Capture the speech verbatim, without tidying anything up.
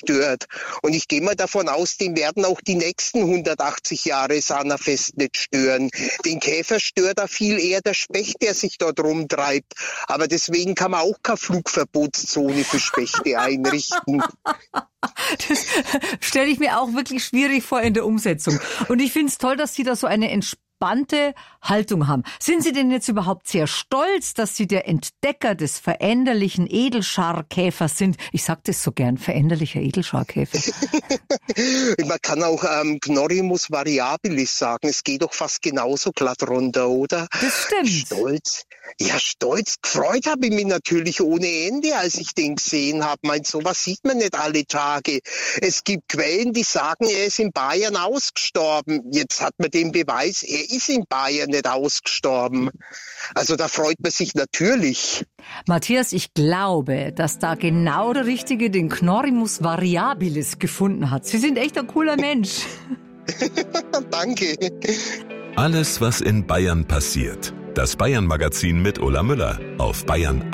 stört. Und ich gehe mal davon aus, den werden auch die nächsten hundertachtzig Jahre Sannerfest nicht stören. Den Käfer stört da viel eher der Specht, der sich dort rumtreibt. Aber deswegen kann man auch keine Flugverbotszone für Spechte einrichten. Das stelle ich mir auch wirklich schwierig vor in der Umsetzung. Und ich finde es toll, dass Sie da so eine entspannte Haltung haben. Sind Sie denn jetzt überhaupt sehr stolz, dass Sie der Entdecker des veränderlichen Edelscharkäfers sind? Ich sage das so gern, veränderlicher Edelscharkäfer. Man kann auch ähm, Knorrimus variabilis sagen. Es geht doch fast genauso glatt runter, oder? Das stimmt. Stolz. Ja, stolz. Gefreut habe ich mich natürlich ohne Ende, als ich den gesehen habe. Mein, sowas sieht man nicht alle Tage. Es gibt Quellen, die sagen, er ist in Bayern ausgestorben. Jetzt hat man den Beweis, er ist in Bayern nicht ausgestorben. Also da freut man sich natürlich. Matthias, ich glaube, dass da genau der Richtige den Knorrimus variabilis gefunden hat. Sie sind echt ein cooler Mensch. Danke. Alles, was in Bayern passiert. Das Bayern-Magazin mit Ulla Müller auf Bayern